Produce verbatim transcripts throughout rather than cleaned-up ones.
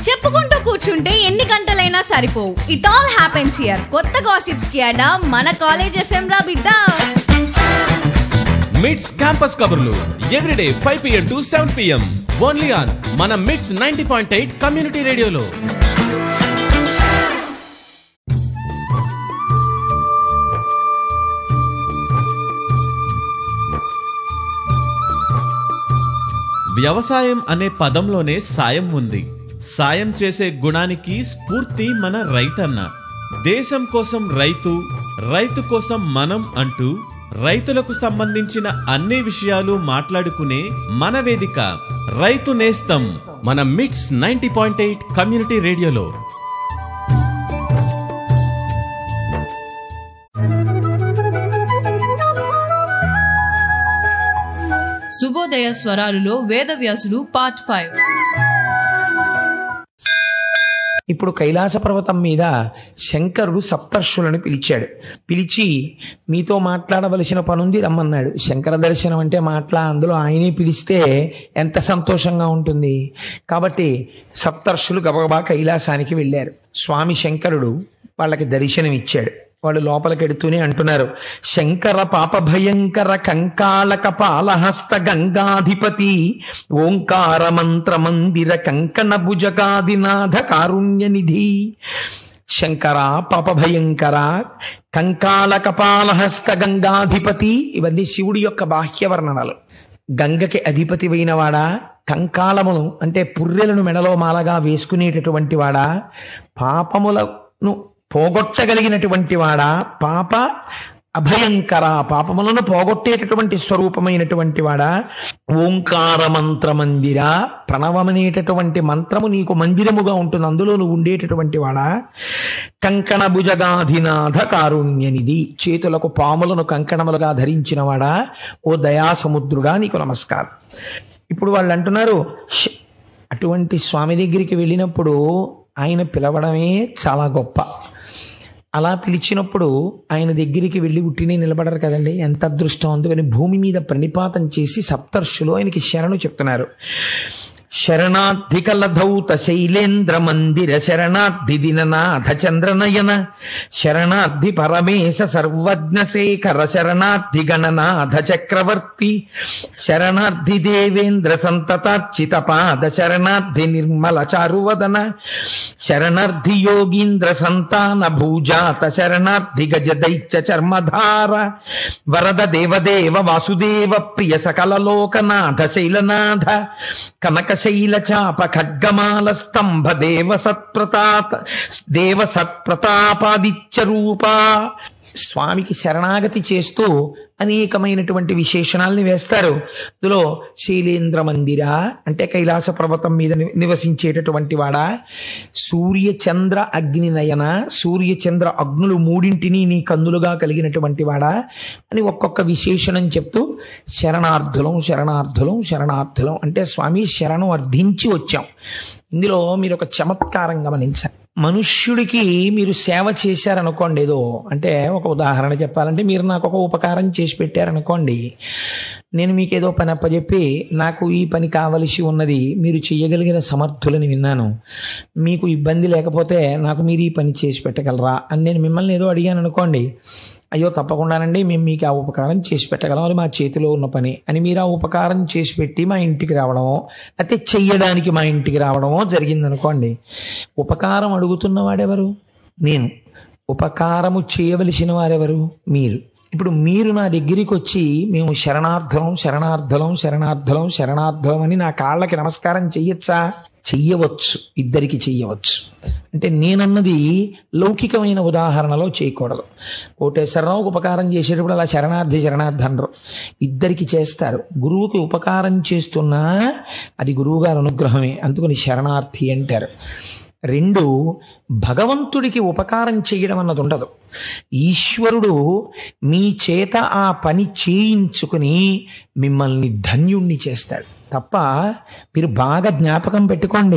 చెప్పుకుంటూ కూర్చుంటే ఎన్ని గంటలైనా సరిపోవు. It all happens here. కొత్త గాసిప్స్ కి అడా మన కాలేజ్ ఎఫ్ఎం రా బిడ్డ. మిడ్స్ క్యాంపస్ కబుర్లు everyday five PM to seven PM only on మన mids ninety point eight community రేడియోలో. వ్యవసాయం అనే పదంలోనే సాయం ఉంది. సాయం చేసే గుణానికి స్ఫూర్తి మన రైతన్న. దేశం కోసం రైతు, రైతు కోసం మనం అంటూ రైతులకు సంబంధించిన అన్ని విషయాలు మాట్లాడుకునే మన వేదిక రైతు నేస్తం మన mids ninety point eight community రేడియోలో. శుభోదయ స్వరాలులో వేదవ్యాసుడు పార్ట్ ఫైవ్. ఇప్పుడు కైలాస పర్వతం మీద శంకరుడు సప్తర్షులను పిలిచాడు. పిలిచి మీతో మాట్లాడవలసిన పనుంది రమ్మన్నాడు. శంకర దర్శనం అంటే మాట్లా, అందులో ఆయనే పిలిస్తే ఎంత సంతోషంగా ఉంటుంది. కాబట్టి సప్తర్షులు గబగబా కైలాసానికి వెళ్ళారు. స్వామి శంకరుడు వాళ్ళకి దర్శనం ఇచ్చాడు. వాళ్ళు లోపలికి ఎడుతూనే అంటున్నారు, శంకర పాప భయంకర కంకాళక పాలహస్త గంగాధిపతి ఓంకార మంత్ర మందిర కంకణ భుజగాదినాథ కారుణ్య నిధి. శంకర పాప భయంకర కంకాళక పాలహస్త గంగాధిపతి, ఇవన్నీ శివుడి యొక్క బాహ్య వర్ణనలు. గంగకి అధిపతి అయినవాడా, కంకాళమును అంటే పుర్రెలను మెడలో మాలగా వేసుకునేటటువంటి వాడా, పాపములను పోగొట్టగలిగినటువంటి వాడా, పాప అభయంకర పాపములను పోగొట్టేటటువంటి స్వరూపమైనటువంటి వాడా, ఓంకార మంత్ర మందిర ప్రణవమనేటటువంటి మంత్రము నీకు మందిరముగా ఉంటుంది, అందులో నువ్వు ఉండేటటువంటి వాడా, కంకణ భుజగాధినాథ కారుణ్యనిధి చేతులకు పాములను కంకణములుగా ధరించిన వాడా, ఓ దయాసముద్రుడా నీకు నమస్కారం. ఇప్పుడు వాళ్ళు అంటున్నారు, అటువంటి స్వామి దగ్గరికి వెళ్ళినప్పుడు ఆయన పిలవడమే చాలా గొప్ప. అలా పిలిచినప్పుడు ఆయన దగ్గరికి వెళ్ళి ఉట్టినే నిలబడరు కదండి, ఎంత అదృష్టం. అందుకని భూమి మీద ప్రణిపాతం చేసి సప్తర్షులు ఆయనకి శరణు చెప్తున్నారు. శరణార్థి కలధౌత శైలేంద్ర మందిర శరణార్థి దిననాథ చంద్రనయన శరణార్థి పరమేశ సర్వజ్ఞ శేఖర శరణార్థి గణనాథ చక్రవర్తి శరణార్థి దేవేంద్ర సంతతార్చిత పాద శరణార్థి నిర్మల చారువదన శరణార్థి యోగీంద్ర సంతాన భూజాత శరణార్థి గజ దైత్య చర్మధార వరద దేవదేవ వాసుదేవ ప్రియ సకల లోకనాథ శైలనాథ కనక శైల చాప ఖడ్గమాల స్తంభ దేవ సత్ప్రతాప దేవ సత్ప్రతాపాదిత్య రూప. స్వామికి శరణాగతి చేస్తూ అనేకమైనటువంటి విశేషణాలని వేస్తారు. అందులో శైలేంద్ర మందిర అంటే కైలాస పర్వతం మీద నివసించేటటువంటి వాడా, సూర్య చంద్ర అగ్ని నయన సూర్య చంద్ర అగ్నులు మూడింటిని నీ కందులుగా కలిగినటువంటి వాడా అని ఒక్కొక్క విశేషణం చెప్తూ శరణార్థులం శరణార్థులం శరణార్థులం అంటే స్వామి శరణం అర్థించి వచ్చాం. ఇందులో మీరు ఒక చమత్కారం గమనించాలి. మనుష్యుడికి మీరు సేవ చేశారనుకోండి, ఏదో అంటే ఒక ఉదాహరణ చెప్పాలంటే మీరు నాకు ఒక ఉపకారం చేసి పెట్టారనుకోండి, నేను మీకు ఏదో పని అప్పచెప్పి నాకు ఈ పని కావలసి ఉన్నది, మీరు చేయగలిగిన సమర్థులని విన్నాను, మీకు ఇబ్బంది లేకపోతే నాకు మీరు ఈ పని చేసి పెట్టగలరా అని నేను మిమ్మల్ని ఏదో అడిగాను అనుకోండి, అయ్యో తప్పకుండానండి మేము మీకు ఆ ఉపకారం చేసి పెట్టగలం, అది మా చేతిలో ఉన్న పని అని మీరు ఆ ఉపకారం చేసి పెట్టి మా ఇంటికి రావడమో అయితే చెయ్యడానికి మా ఇంటికి రావడమో జరిగిందనుకోండి, ఉపకారం అడుగుతున్న వాడెవరు? నేను. ఉపకారము చేయవలసిన వారెవరు? మీరు. ఇప్పుడు మీరు నా దగ్గరికి వచ్చి మేము శరణార్థులం శరణార్థులం శరణార్థులం శరణార్థులం అని నా కాళ్ళకి నమస్కారం చెయ్యొచ్చా? చెయ్యవచ్చు, ఇద్దరికి చెయ్యవచ్చు. అంటే నేనన్నది లౌకికమైన ఉదాహరణలో చేయకూడదు. కోటేశ్వరరావుకు ఉపకారం చేసేటప్పుడు అలా శరణార్థి శరణార్థి అనరు, ఇద్దరికి చేస్తారు. గురువుకి ఉపకారం చేస్తున్నా అది గురువుగారి అనుగ్రహమే, అందుకని శరణార్థి అంటారు. రెండు, భగవంతుడికి ఉపకారం చేయడం అన్నది ఉండదు. ఈశ్వరుడు మీ చేత ఆ పని చేయించుకుని మిమ్మల్ని ధన్యుణ్ణి చేస్తాడు తప్ప. మీరు బాగా జ్ఞాపకం పెట్టుకోండి,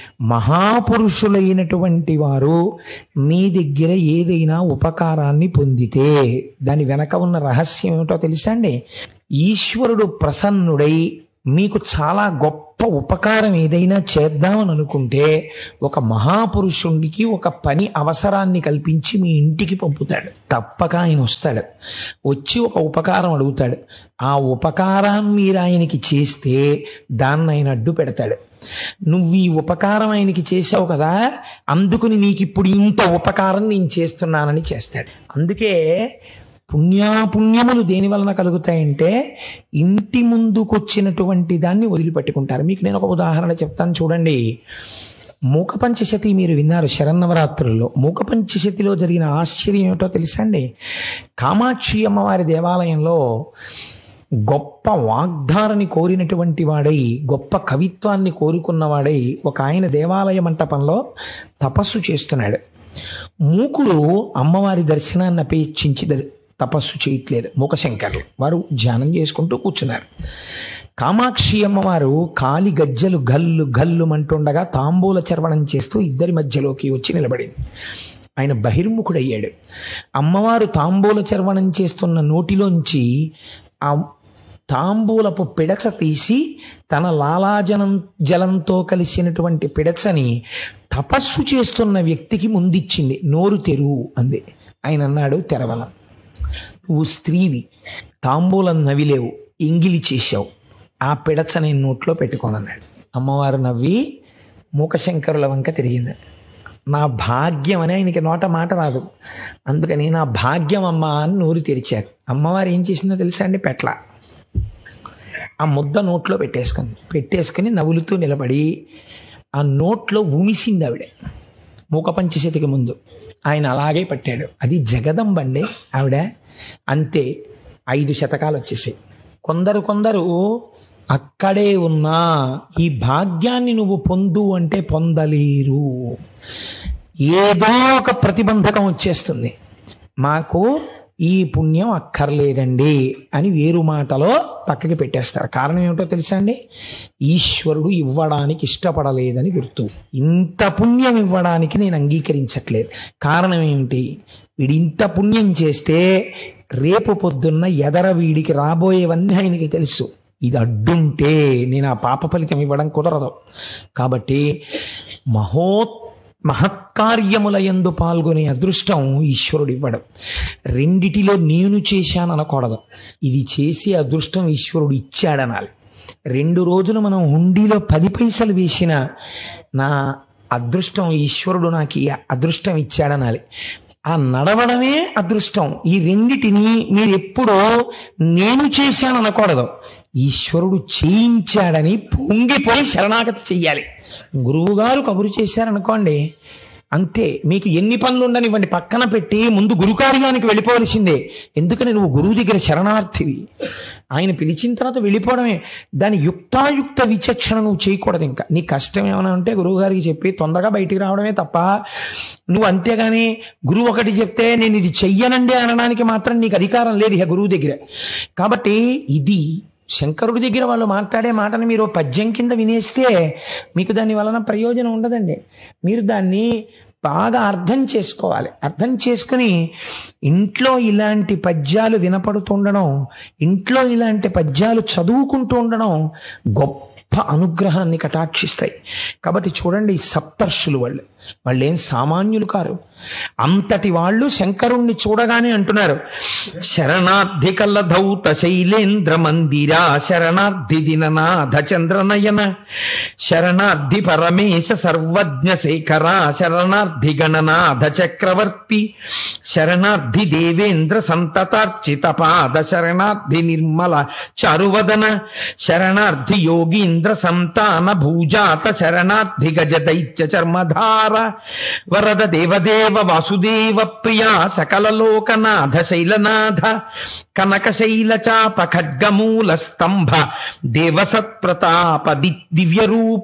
మహాపురుషులైనటువంటి వారు మీ దగ్గర ఏదైనా ఉపకారాన్ని పొందితే దాని వెనక ఉన్న రహస్యం ఏమిటో తెలుసా అండి? ఈశ్వరుడు ప్రసన్నుడై మీకు చాలా గొప్ప ఉపకారం ఏదైనా చేద్దామని అనుకుంటే ఒక మహాపురుషుడికి ఒక పని అవసరాన్ని కల్పించి మీ ఇంటికి పంపుతాడు. తప్పక ఆయన వస్తాడు, వచ్చి ఒక ఉపకారం అడుగుతాడు. ఆ ఉపకారం మీరు ఆయనకి చేస్తే దాన్ని ఆయన అడ్డు పెడతాడు. నువ్వు ఈ ఉపకారం ఆయనకి చేసావు కదా, అందుకుని నీకు ఇప్పుడు ఇంత ఉపకారం నేను చేస్తున్నానని చేస్తాడు. అందుకే పుణ్యాపుణ్యములు దేని వలన కలుగుతాయంటే ఇంటి ముందుకొచ్చినటువంటి దాన్ని వదిలిపెట్టుకుంటారు. మీకు నేను ఒక ఉదాహరణ చెప్తాను చూడండి. మూక పంచశతి మీరు విన్నారు శరన్నవరాత్రుల్లో. మూక పంచశతిలో జరిగిన ఆశ్చర్యం ఏమిటో తెలుసా అండి? కామాక్షి అమ్మవారి దేవాలయంలో గొప్ప వాగ్ధారని కోరినటువంటి వాడై, గొప్ప కవిత్వాన్ని కోరుకున్నవాడై ఒక ఆయన దేవాలయ మంటపంలో తపస్సు చేస్తున్నాడు. మూకుడు అమ్మవారి దర్శనాన్ని అపేక్షించి తపస్సు చేయట్లేదు. మూకశంకరులు వారు ధ్యానం చేసుకుంటూ కూర్చున్నారు. కామాక్షి అమ్మవారు కాలి గజ్జలు గల్లు గల్లు అంటుండగా తాంబూల చర్వణం చేస్తూ ఇద్దరి మధ్యలోకి వచ్చి నిలబడింది. ఆయన బహిర్ముఖుడయ్యాడు. అమ్మవారు తాంబూల చర్వణం చేస్తున్న నోటిలోంచి ఆ తాంబూలపు పిడచ తీసి తన లాలాజనం జలంతో కలిసినటువంటి పిడచని తపస్సు చేస్తున్న వ్యక్తికి ముందిచ్చింది. నోరు తెరువు అంది. ఆయన అన్నాడు, తెరవల. నువ్వు స్త్రీవి, తాంబూలం నవిలేవు, ఎంగిలి చేశావు, ఆ పిడచ నేను నోట్లో పెట్టుకోనన్నాడు. అమ్మవారు నవ్వి మూకశంకరుల వంక తిరిగింది. నా భాగ్యం అని ఆయనకి నోట మాట రాదు, అందుకని నా భాగ్యం అమ్మా అని నోరు తెరిచారు. అమ్మవారు ఏం చేసిందో తెలుసా అండి? పెట్ల ఆ ముద్ద నోట్లో పెట్టేసుకుంది. పెట్టేసుకుని నవ్వులుతూ నిలబడి ఆ నోట్లో ఉమిసింది ఆవిడ. మూక పంచశతికి ముందు ఆయన అలాగే పట్టాడు. అది జగదంబండి ఆవిడ. అంతే, ఐదు శతకాలు వచ్చేసాయి. కొందరు కొందరు అక్కడే ఉన్నా ఈ భాగ్యాన్ని నువ్వు పొందు అంటే పొందలేరు. ఏదో ఒక ప్రతిబంధకం వచ్చేస్తుంది. మాకు ఈ పుణ్యం అక్కర్లేదండి అని వేరు మాటలో పక్కకి పెట్టేస్తారు. కారణం ఏమిటో తెలుసా అండి? ఈశ్వరుడు ఇవ్వడానికి ఇష్టపడలేదని గుర్తు. ఇంత పుణ్యం ఇవ్వడానికి నేను అంగీకరించట్లేదు. కారణం ఏమిటి? వీడి ఇంత పుణ్యం చేస్తే రేపు పొద్దున్న ఎదర వీడికి రాబోయేవన్నీ ఆయనకి తెలుసు. ఇది అడ్డుంటే నేను ఆ పాప ఫలితం ఇవ్వడం కుదరదు. కాబట్టి మహోత్ మహత్కార్యముల యందు పాల్గొనే అదృష్టం ఈశ్వరుడు ఇవ్వడం. రెండిటిలో నేను చేశాను అనకూడదు. ఇది చేసే అదృష్టం ఈశ్వరుడు ఇచ్చాడనాలి. రెండు రోజులు మనం హుండీలో పది పైసలు వేసిన నా అదృష్టం ఈశ్వరుడు నాకు ఈ అదృష్టం ఇచ్చాడనాలి. ఆ నడవడమే అదృష్టం. ఈ రెండిటిని మీరు ఎప్పుడో నేను చేశాను అనకూడదు. ఈశ్వరుడు చేయించాడని పొంగిపోయి శరణాగతి చెయ్యాలి. గురువు గారు కబురు చేశారనుకోండి, అంతే. మీకు ఎన్ని పనులు ఉండనివ్వండి, పక్కన పెట్టి ముందు గురుకార్యానికి వెళ్ళిపోవలసిందే. ఎందుకని నువ్వు గురువు దగ్గర శరణార్థివి. ఆయన పిలిచిన తర్వాత వెళ్ళిపోవడమే. దాని యుక్తాయుక్త విచక్షణ నువ్వు చేయకూడదు. ఇంకా నీ కష్టం ఏమైనా ఉంటే గురువు గారికి చెప్పి తొందరగా బయటికి రావడమే తప్ప, నువ్వు అంతేగాని గురువు ఒకటి చెప్తే నేను ఇది చెయ్యనండి అనడానికి మాత్రం నీకు అధికారం లేదు ఇక గురువు దగ్గర. కాబట్టి ఇది శంకరుడి దగ్గర వాళ్ళు మాట్లాడే మాటని మీరు పద్యం కింద వినేస్తే మీకు దాని వలన ప్రయోజనం ఉండదండి. మీరు దాన్ని బాగా అర్థం చేసుకోవాలి. అర్థం చేసుకుని ఇంట్లో ఇలాంటి పద్యాలు వినపడుతుండడం, ఇంట్లో ఇలాంటి పద్యాలు చదువుకుంటూ ఉండడం గొప్ప అనుగ్రహాన్ని కటాక్షిస్తాయి. కాబట్టి చూడండి, సప్తర్షులు వాళ్ళు వాళ్ళు ఏం సామాన్యులు కారు. అంతటి వాళ్ళు శంకరుణ్ణి చూడగానే అంటున్నారు, శరణార్థి కల్లధౌత శైలేంద్ర మందిరా శరణార్థి దిననాథ చంద్రనయన శరణార్థి పరమేశ సర్వజ్ఞ శేఖర శరణార్థి గణనాథ చక్రవర్తి శరణార్థి దేవేంద్ర సంతతార్చిత పాద శరణార్థి నిర్మల చారువదన శరణార్థి యోగీంద్ర సంతాన భూజాత శరణార్థి గజ దైత్య చర్మధార వరద దేవదేవ వాసుదేవ ప్రియా సకల లోకనాథ శైలనాథ కనక శైల చాప ఖడ్గమూల స్తంభ దేవసత్ప్రతాప దివ్య రూప.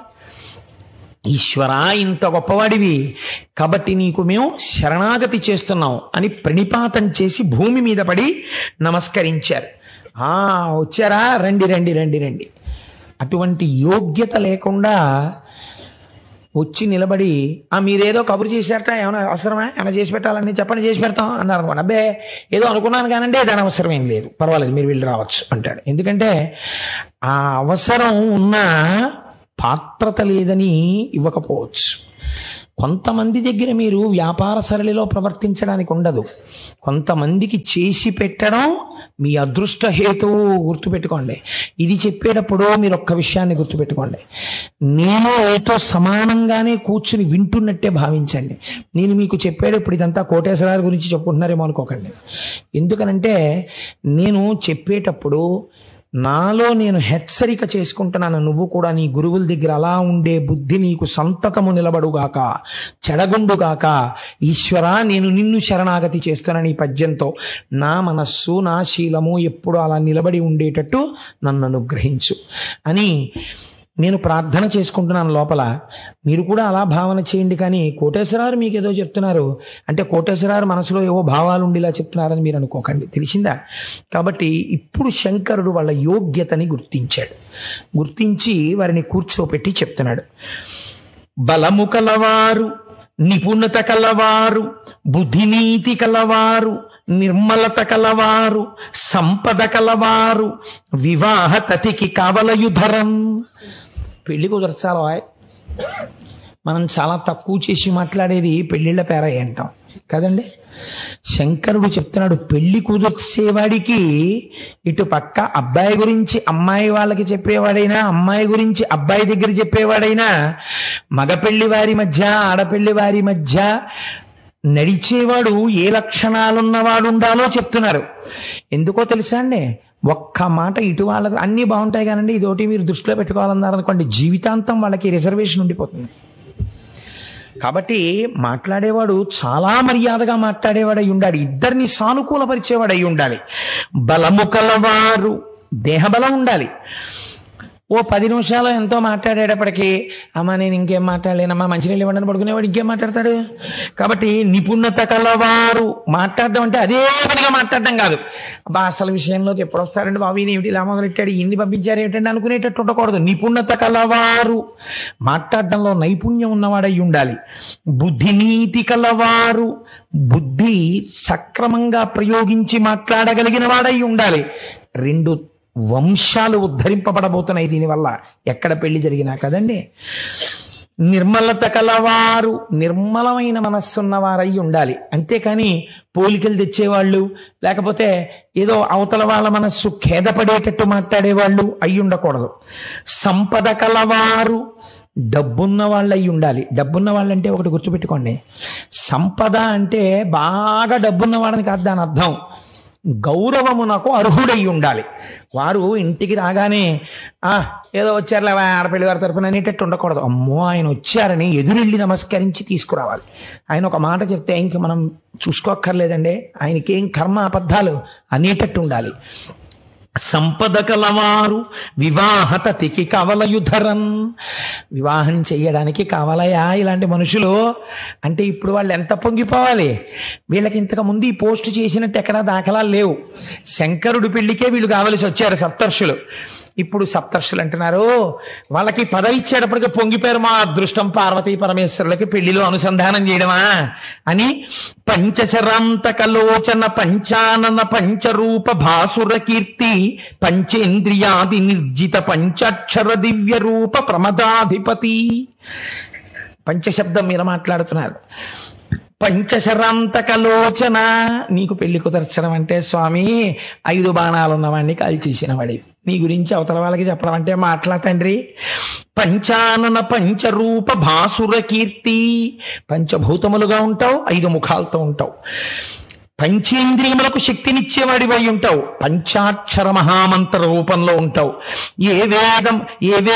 ఈశ్వరా, ఇంత గొప్పవాడివి కాబట్టి నీకు మేము శరణాగతి చేస్తున్నాం అని ప్రణిపాతం చేసి భూమి మీద పడి నమస్కరించారు. ఆ వచ్చారా, రండి రండి రండి రండి. అటువంటి యోగ్యత లేకుండా వచ్చి నిలబడి ఆ మీరేదో కబురు చేశారట, ఏమైనా అవసరమా, ఏమైనా చేసి పెట్టాలని చెప్పండి, చేసి పెడతాం అన్నారు అనుకోండి. అబ్బే ఏదో అనుకున్నాను కానండి, దాని అవసరం ఏం లేదు, పర్వాలేదు మీరు వెళ్ళి రావచ్చు అంటాడు. ఎందుకంటే ఆ అవసరం ఉన్న పాత్రత లేదని ఇవ్వకపోవచ్చు. కొంతమంది దగ్గర మీరు వ్యాపార సరళిలో ప్రవర్తించడానికి ఉండదు, కొంతమందికి చేసి పెట్టడం మీ అదృష్ట హేతువు. గుర్తుపెట్టుకోండి. ఇది చెప్పేటప్పుడు మీరు ఒక్క విషయాన్ని గుర్తుపెట్టుకోండి. నేను మీతో సమానంగానే కూర్చుని వింటున్నట్టే భావించండి. నేను మీకు చెప్పేటప్పుడు ఇదంతా కోటేశ్వరరావు గురించి చెప్పుకుంటున్నారేమో అనుకోకండి. ఎందుకనంటే నేను చెప్పేటప్పుడు నాలో నేను హెచ్చరిక చేసుకుంటున్నాను, నువ్వు కూడా నీ గురువుల దగ్గర అలా ఉండే బుద్ధి నీకు సంతతము నిలబడుగాక, చెడగుండుగాక. ఈశ్వరా నేను నిన్ను శరణాగతి చేస్తున్నాను ఈ పద్యంతో. నా మనస్సు నా శీలము ఎప్పుడు అలా నిలబడి ఉండేటట్టు నన్ను అనుగ్రహించు అని నేను ప్రార్థన చేసుకుంటున్నాను లోపల. మీరు కూడా అలా భావన చేయండి. కానీ కోటేశ్వరరావు మీకు ఏదో చెప్తున్నారు అంటే కోటేశ్వరరావు మనసులో ఏవో భావాలు ఉండి ఇలా చెప్తున్నారని మీరు అనుకోకండి. తెలిసిందా? కాబట్టి ఇప్పుడు శంకరుడు వాళ్ళ యోగ్యతని గుర్తించాడు. గుర్తించి వారిని కూర్చోపెట్టి చెప్తున్నాడు. బలము కలవారు, నిపుణత కలవారు, బుద్ధినీతి కలవారు, నిర్మలత కలవారు, సంపద కలవారు, వివాహ తతికి కావలయుధరం. పెళ్లి కుదర్చాలో మనం చాలా తక్కువ చేసి మాట్లాడేది పెళ్లిళ్ళ పేరయ్య అంటాం కదండి. శంకరుడు చెప్తున్నాడు, పెళ్లి కుదిర్చేవాడికి ఇటు పక్క అబ్బాయి గురించి అమ్మాయి వాళ్ళకి చెప్పేవాడైనా, అమ్మాయి గురించి అబ్బాయి దగ్గర చెప్పేవాడైనా, మగ పెళ్లి వారి మధ్య ఆడపెళ్లి వారి మధ్య నడిచేవాడు ఏ లక్షణాలున్నవాడు ఉండాలో చెప్తున్నారు. ఎందుకో తెలుసా అండి, ఒక్క మాట ఇటు వాళ్ళకు అన్నీ బాగుంటాయి కానండి, ఇదోటి మీరు దృష్టిలో పెట్టుకోవాలన్నారు అనుకోండి, జీవితాంతం వాళ్ళకి రిజర్వేషన్ ఉండిపోతుంది. కాబట్టి మాట్లాడేవాడు చాలా మర్యాదగా మాట్లాడేవాడు అయి ఉండాలి, ఇద్దరిని సానుకూలపరిచేవాడు అయి ఉండాలి. బలము కలవారు, దేహబలం ఉండాలి. ఓ పది నిమిషాలు ఎంతో మాట్లాడేటప్పటికీ అమ్మ నేను ఇంకేం మాట్లాడలేనమ్మా మంచినీళ్ళు ఇవ్వండి పడుకునేవాడు ఇంకేం మాట్లాడతాడు. కాబట్టి నిపుణత కలవారు, మాట్లాడడం అంటే అదే పనిగా మాట్లాడడం కాదు. అబ్బా అసలు విషయంలోకి ఎప్పుడు వస్తారండి బాబు, ఈయన ఏమిటి ఇలా మొదలెట్టాడు, ఇన్ని పంపించారు ఏమిటండి అనుకునేటట్టు ఉండకూడదు. నిపుణత కలవారు, మాట్లాడడంలో నైపుణ్యం ఉన్నవాడై ఉండాలి. బుద్ధినీతి కలవారు, బుద్ధి సక్రమంగా ప్రయోగించి మాట్లాడగలిగిన వాడై ఉండాలి. రెండు వంశాలు ఉద్ధరింపబడబోతున్నాయి దీనివల్ల, ఎక్కడ పెళ్లి జరిగినా కదండి. నిర్మలత కలవారు, నిర్మలమైన మనస్సున్నవారై ఉండాలి. అంతేకాని పోలికలు తెచ్చేవాళ్ళు, లేకపోతే ఏదో అవతల వాళ్ళ మనస్సు ఖేదపడేటట్టు మాట్లాడేవాళ్ళు అయి ఉండకూడదు. సంపద కలవారు, డబ్బున్న వాళ్ళు అయి ఉండాలి. డబ్బున్న వాళ్ళంటే ఒకటి గుర్తుపెట్టుకోండి, సంపద అంటే బాగా డబ్బున్న వాళ్ళని కాదు దాని అర్థం, గౌరవమునకు అర్హుడై ఉండాలి. వారు ఇంటికి రాగానే ఆ ఏదో వచ్చారులే ఆడపిల్లి వారి తరపున అనేటట్టు ఉండకూడదు. అమ్మో ఆయన వచ్చారని ఎదురెళ్ళి నమస్కరించి తీసుకురావాలి. ఆయన ఒక మాట చెప్తే ఇంక మనం చూసుకోక్కర్లేదండి, ఆయనకేం కర్మ అబద్ధాలు అనేటట్టు ఉండాలి. సంపద కలవారు, వివాహతతికి కవలయుధరం, వివాహం చెయ్యడానికి కావాలయా ఇలాంటి మనుషులు అంటే ఇప్పుడు వాళ్ళు ఎంత పొంగిపోవాలి. వీళ్ళకి ఇంతకు ముందు ఈ పోస్ట్ చేసినట్టు ఎక్కడా దాఖలాలు లేవు. శంకరుడి పెళ్లికే వీళ్ళు కావలసి వచ్చారు సప్తర్షులు. ఇప్పుడు సప్తర్షులు అంటున్నారు వాళ్ళకి పదవి ఇచ్చేటప్పటికి పొంగిపోయారు, మా అదృష్టం పార్వతీ పరమేశ్వరులకి పెళ్లిలో అనుసంధానం చేయడమా అని. పంచశరాంతకలోచన పంచానన పంచరూప భాసుర కీర్తి పంచేంద్రియాది నిర్జిత పంచాక్షర దివ్య రూప ప్రమదాధిపతి. పంచశబ్దం మీద మాట్లాడుతున్నారు. పంచశరాంతకలోచన, నీకు పెళ్లి కుదర్చడం అంటే స్వామి ఐదు బాణాలు ఉన్నవాడిని కాల్చేసిన వాడివి, నీ గురించి అవతల వాళ్ళకి చెప్పడం అంటే మాట్లా తండ్రి. పంచానన పంచరూప భాసుర కీర్తి, పంచభూతములుగా ఉంటావు, ఐదు ముఖాలతో ఉంటావు, పంచేంద్రియములకు శక్తినిచ్చేవాడివై ఉంటావు, పంచాక్షర మహామంత్ర రూపంలో ఉంటావు. ఏ వేదం ఏ